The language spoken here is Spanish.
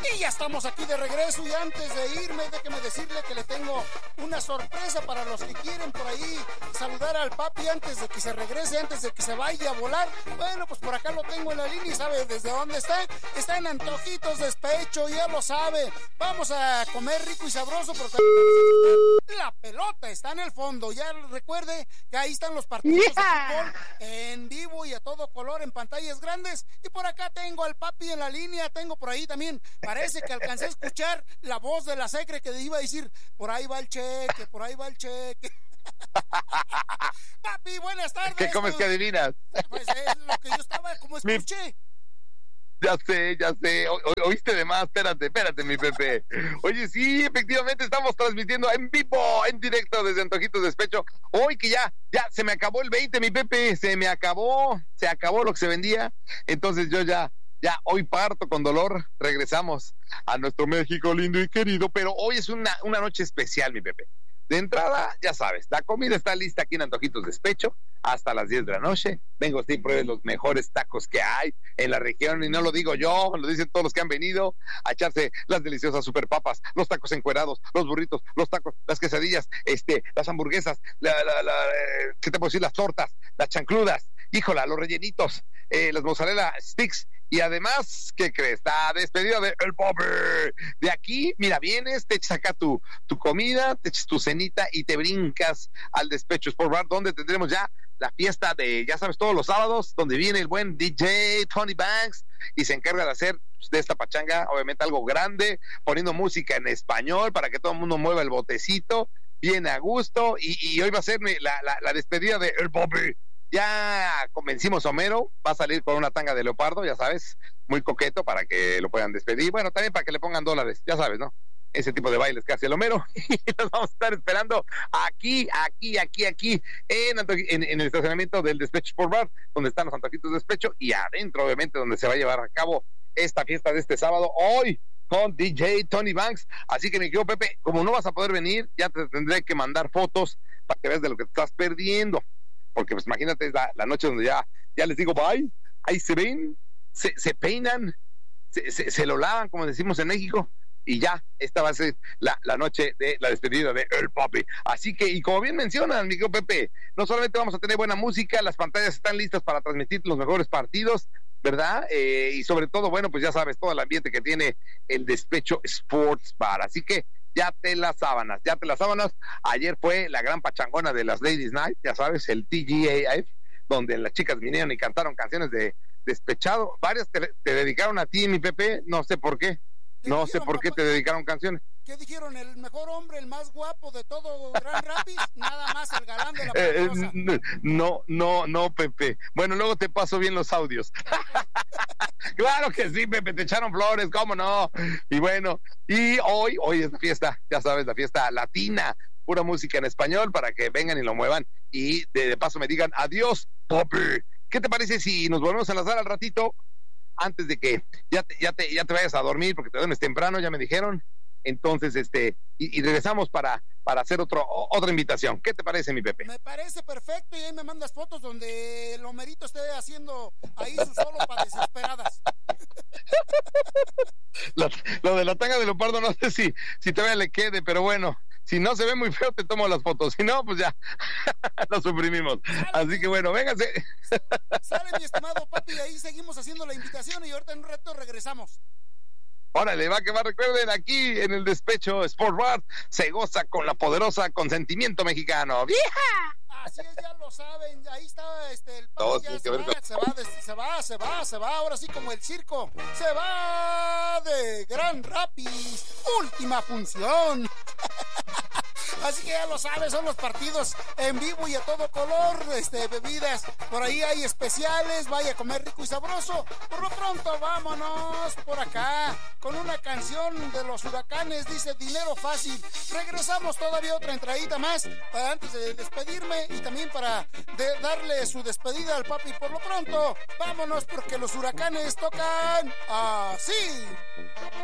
Y ya estamos aquí de regreso, y antes de irme, déjeme decirle que le tengo una sorpresa para los que quieren por ahí saludar al papi antes de que se regrese, antes de que se vaya a volar. Bueno, pues por acá lo tengo en la línea y sabe desde dónde está. Está en Antojitos Despecho, ya lo sabe. Vamos a comer rico y sabroso, pero la pelota está en el fondo. Ya recuerde que ahí están los partidos de fútbol en vivo y a todo color en pantallas grandes. Y por acá tengo al papi en la línea, tengo por ahí también, parece que alcancé a escuchar la voz de la secre que iba a decir, por ahí va el cheque, por ahí va el cheque. Papi, buenas tardes. ¿Qué comes que adivinas? Pues es lo que yo estaba, como escuché. Ya sé. Oíste de más, espérate, mi Pepe. Oye, sí, efectivamente estamos transmitiendo en vivo, en directo desde Antojitos Despecho. Hoy que ya se me acabó el 20, mi Pepe, se acabó lo que se vendía. Entonces yo ya hoy parto con dolor. Regresamos a nuestro México lindo y querido, pero hoy es una noche especial, mi Pepe. De entrada, ya sabes, la comida está lista aquí en Antojitos Despecho hasta las 10 de la noche. Vengo usted y pruebe los mejores tacos que hay en la región, y no lo digo yo, lo dicen todos los que han venido a echarse las deliciosas superpapas, los tacos encuerados, los burritos, los tacos, las quesadillas, las hamburguesas, ¿qué te puedo decir? Las tortas, las chancludas, híjola, los rellenitos, las mozzarella sticks. Y además, ¿qué crees? La despedida de El Papi. De aquí, mira, vienes, te echas acá tu comida, te echas tu cenita y te brincas al Despecho Sport Bar, donde tendremos ya la fiesta de, ya sabes, todos los sábados, donde viene el buen DJ Tony Banks y se encarga de hacer de esta pachanga, obviamente, algo grande, poniendo música en español para que todo el mundo mueva el botecito, bien a gusto. Y hoy va a ser la despedida de El Papi. Ya convencimos a Homero, va a salir con una tanga de leopardo, ya sabes, muy coqueto para que lo puedan despedir. Bueno, también para que le pongan dólares, ya sabes, ¿no? Ese tipo de bailes que hace el Homero. Y los vamos a estar esperando aquí, en el estacionamiento del Despecho Sport Bar, donde están los Antojitos Despecho, y adentro, obviamente, donde se va a llevar a cabo esta fiesta de este sábado, hoy, con DJ Tony Banks. Así que, mi querido Pepe, como no vas a poder venir, ya te tendré que mandar fotos para que veas de lo que te estás perdiendo. Porque pues imagínate, es la noche donde ya les digo bye, ahí se ven, se peinan, se lo lavan, como decimos en México, y ya, esta va a ser la noche de la despedida de El Papi. Así que, y como bien mencionan, mi querido Pepe, no solamente vamos a tener buena música, las pantallas están listas para transmitir los mejores partidos, ¿verdad? Y sobre todo, bueno, pues ya sabes, todo el ambiente que tiene el Despecho Sports Bar. Así que ya te las sábanas. Ayer fue la gran pachangona de las Ladies Night, ya sabes, el TGAF, donde las chicas vinieron y cantaron canciones de despechado. Varias te dedicaron a ti, mi Pepe, no sé por qué. No sé por qué te dedicaron canciones. ¿Qué dijeron? ¿El mejor hombre, el más guapo de todo Gran Rapids? Nada más el galán de la Poderosa. No, Pepe. Bueno, luego te paso bien los audios. Claro que sí, Pepe, te echaron flores, ¿cómo no? Y bueno, y hoy es la fiesta, ya sabes, la fiesta latina, pura música en español para que vengan y lo muevan y de paso me digan adiós, Papi. ¿Qué te parece si nos volvemos a enlazar al ratito antes de que ya te vayas a dormir, porque te duermes temprano, ya me dijeron? Entonces, y regresamos para hacer otra invitación. ¿Qué te parece, mi Pepe? Me parece perfecto, y ahí me mandas fotos donde el Homerito esté haciendo ahí su solo para desesperadas. Lo de la tanga de leopardo no sé si todavía le quede, pero bueno, si no se ve muy feo te tomo las fotos, si no, pues ya lo suprimimos. Así que bueno, véngase. Sale, mi estimado papi, ahí seguimos haciendo la invitación y ahorita en un rato regresamos. Órale, va que va, recuerden, aquí en el Despecho Sport Bar se goza con la poderosa consentimiento mexicano. ¡Vieja! Así es, ya lo saben, ahí está el papi, ya se va, ahora sí como el circo, se va de Gran Rapids, última función. Así que ya lo sabes, son los partidos en vivo y a todo color, bebidas, por ahí hay especiales, vaya a comer rico y sabroso. Por lo pronto, vámonos por acá con una canción de los Huracanes, dice Dinero Fácil. Regresamos, todavía otra entradita más para antes de despedirme y también para darle su despedida al papi. Por lo pronto, vámonos porque los Huracanes tocan así.